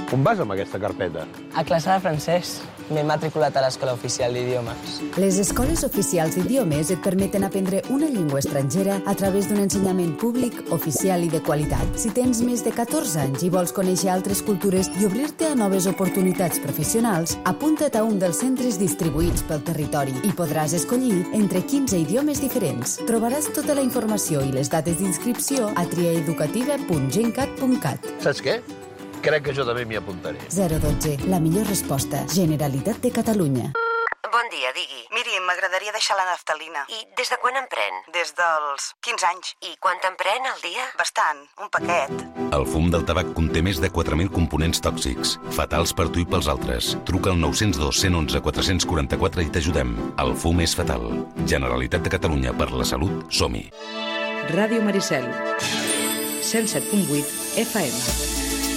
On vas amb aquesta carpeta? A classe de francès. M'he matriculat a l'Escola Oficial d'Idiomes. Les escoles oficials d'idiomes et permeten aprendre una llengua estrangera a través d'un ensenyament públic, oficial i de qualitat. Si tens més de 14 anys i vols conèixer altres cultures i obrir-te a noves oportunitats professionals, apunta't a un dels centres distribuïts pel territori i podràs escollir entre 15 idiomes diferents. Trobaràs tota la informació i les dates d'inscripció a triaeducativa.gencat.cat. Saps què? Crec que jo també m'hi apuntaré. 012, la millor resposta. Generalitat de Catalunya. Bon dia, digui. Miri, m'agradaria deixar la naftalina. I des de quan en pren? Des dels 15 anys. I quant en pren al dia? Bastant, un paquet. El fum del tabac conté més de 4.000 components tòxics, fatals per tu i pels altres. Truca al 902 111 444 i t'ajudem. El fum és fatal. Generalitat de Catalunya, per la salut, som-hi. Ràdio Maricel, 107.8 FM.